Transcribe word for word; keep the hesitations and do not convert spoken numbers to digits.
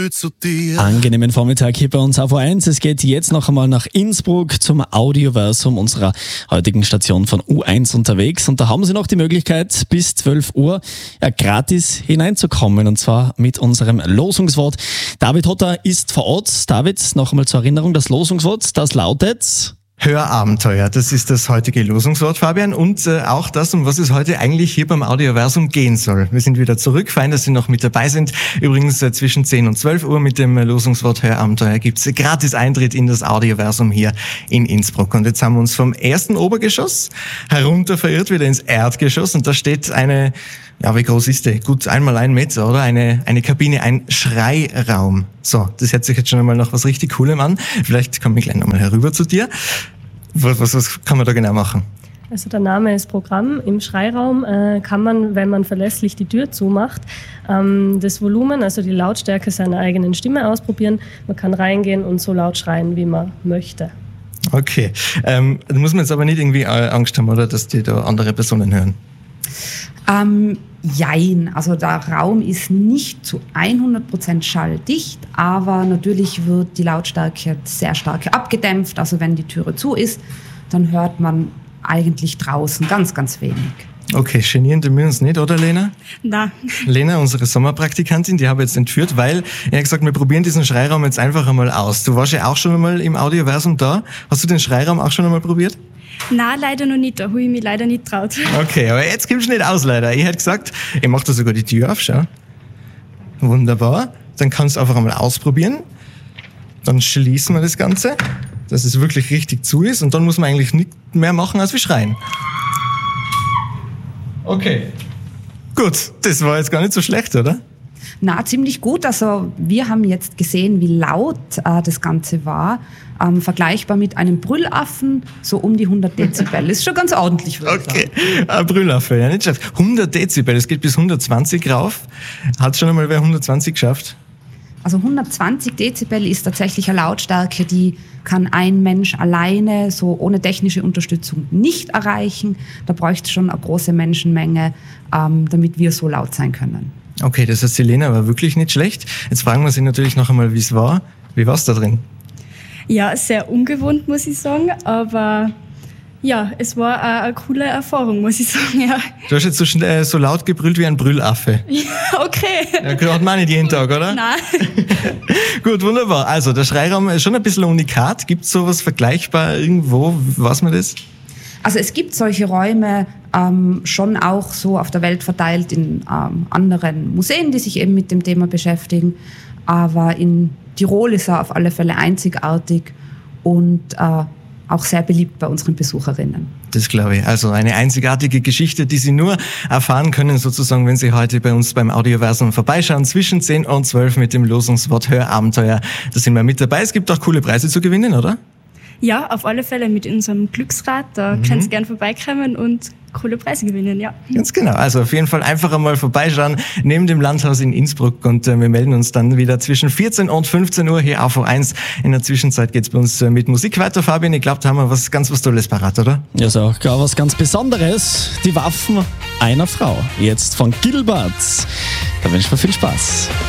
Angenehmen Vormittag hier bei uns A V eins. Es geht jetzt noch einmal nach Innsbruck zum Audioversum unserer heutigen Station von U eins unterwegs. Und da haben Sie noch die Möglichkeit, bis zwölf Uhr ja, gratis hineinzukommen. Und zwar mit unserem Losungswort. David Hotter ist vor Ort. David, noch einmal zur Erinnerung, das Losungswort, das lautet... Hörabenteuer, das ist das heutige Losungswort, Fabian, und äh, auch das, um was es heute eigentlich hier beim Audioversum gehen soll. Wir sind wieder zurück, fein, dass Sie noch mit dabei sind. Übrigens äh, zwischen zehn und zwölf Uhr mit dem äh, Losungswort Hörabenteuer gibt's äh, gratis Eintritt in das Audioversum hier in Innsbruck. Und jetzt haben wir uns vom ersten Obergeschoss herunter verirrt, wieder ins Erdgeschoss, und da steht eine, ja, wie groß ist die? Gut einmal ein Meter, oder? Eine, eine Kabine, ein Schreiraum. So, das hört sich jetzt schon einmal nach was richtig Coolem an. Vielleicht komme ich gleich nochmal herüber zu dir. Was, was, was kann man da genau machen? Also der Name ist Programm. Im Schreiraum äh, kann man, wenn man verlässlich die Tür zumacht, ähm, das Volumen, also die Lautstärke seiner eigenen Stimme ausprobieren. Man kann reingehen und so laut schreien, wie man möchte. Okay, ähm, da muss man jetzt aber nicht irgendwie Angst haben, oder, dass die da andere Personen hören? Ähm, jein, also der Raum ist nicht zu hundert Prozent schalldicht, aber natürlich wird die Lautstärke sehr stark abgedämpft. Also wenn die Türe zu ist, dann hört man eigentlich draußen ganz, ganz wenig. Okay, genieren wir uns nicht, oder Lena? Nein. Lena, unsere Sommerpraktikantin, die habe ich jetzt entführt, weil er hat gesagt, wir probieren diesen Schreiraum jetzt einfach einmal aus. Du warst ja auch schon einmal im Audioversum da. Hast du den Schreiraum auch schon einmal probiert? Nein, leider noch nicht. Da habe ich mich leider nicht traut. Okay, aber jetzt kommst du nicht aus, leider. Ich hätte gesagt, ich mache da sogar die Tür auf, schau. Wunderbar. Dann kannst du einfach einmal ausprobieren. Dann schließen wir das Ganze, dass es wirklich richtig zu ist. Und dann muss man eigentlich nicht mehr machen, als wir schreien. Okay. Gut, das war jetzt gar nicht so schlecht, oder? Na, ziemlich gut. Also wir haben jetzt gesehen, wie laut äh, das Ganze war. Ähm, vergleichbar mit einem Brüllaffen, so um die hundert Dezibel. Ist schon ganz ordentlich, würde ich Okay, ein Brüllaffe, ja, nicht schlecht. hundert Dezibel, das geht bis hundertzwanzig rauf. Hat schon einmal wer hundertzwanzig geschafft? Also hundertzwanzig Dezibel ist tatsächlich eine Lautstärke, die kann ein Mensch alleine, so ohne technische Unterstützung, nicht erreichen. Da bräuchte es schon eine große Menschenmenge, ähm, damit wir so laut sein können. Okay, das heißt, Selena war wirklich nicht schlecht. Jetzt fragen wir sie natürlich noch einmal, wie es war. Wie war es da drin? Ja, sehr ungewohnt, muss ich sagen, aber ja, es war eine, eine coole Erfahrung, muss ich sagen, ja. Du hast jetzt so, schnell, so laut gebrüllt wie ein Brüllaffe. Ja, okay. Ja, hat man nicht jeden Tag, oder? Nein. Gut, wunderbar. Also, der Schreiraum ist schon ein bisschen unikat. Gibt es sowas vergleichbar irgendwo? Weiß man das? Also es gibt solche Räume ähm, schon auch so auf der Welt verteilt in ähm, anderen Museen, die sich eben mit dem Thema beschäftigen. Aber in Tirol ist er auf alle Fälle einzigartig und äh, auch sehr beliebt bei unseren Besucherinnen. Das glaube ich. Also eine einzigartige Geschichte, die Sie nur erfahren können, sozusagen, wenn Sie heute bei uns beim Audioversum vorbeischauen, zwischen zehn und zwölf mit dem Losungswort Hörabenteuer. Da sind wir mit dabei. Es gibt auch coole Preise zu gewinnen, oder? Ja, auf alle Fälle mit unserem Glücksrad. Da mhm. kannst du gern vorbeikommen und coole Preise gewinnen, ja. Ganz genau. Also auf jeden Fall einfach einmal vorbeischauen neben dem Landhaus in Innsbruck, und äh, wir melden uns dann wieder zwischen vierzehn und fünfzehn Uhr hier A V eins. In der Zwischenzeit geht's bei uns äh, mit Musik weiter. Fabian, ich glaube, da haben wir was ganz was Tolles parat, oder? Ja, so auch gar was ganz Besonderes. Die Waffen einer Frau. Jetzt von Gilbert. Da wünsche ich mir viel Spaß.